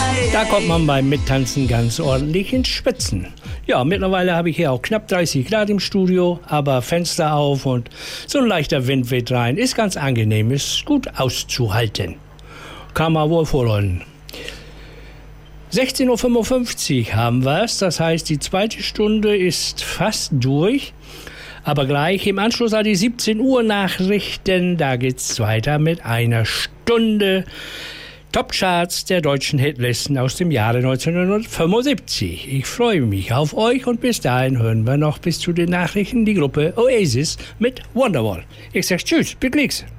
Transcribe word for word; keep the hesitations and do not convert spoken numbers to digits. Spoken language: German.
Da kommt man beim Mittanzen ganz ordentlich ins Schwitzen. Ja, mittlerweile habe ich hier auch knapp dreißig Grad im Studio, aber Fenster auf und so ein leichter Wind weht rein. Ist ganz angenehm, ist gut auszuhalten. Kann man wohl vorrollen. sechzehn Uhr fünfundfünfzig haben wir es, das heißt, die zweite Stunde ist fast durch. Aber gleich im Anschluss an die siebzehn Uhr Nachrichten, da geht's weiter mit einer Stunde Top-Charts der deutschen Hitlisten aus dem Jahre neunzehnhundertfünfundsiebzig. Ich freue mich auf euch und bis dahin hören wir noch bis zu den Nachrichten die Gruppe Oasis mit Wonderwall. Ich sag tschüss, bis gleich.